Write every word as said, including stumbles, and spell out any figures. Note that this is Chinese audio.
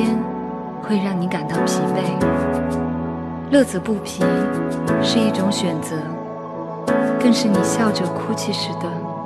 天会让你感到疲惫。乐此不疲是一种选择，更是你笑着哭泣时的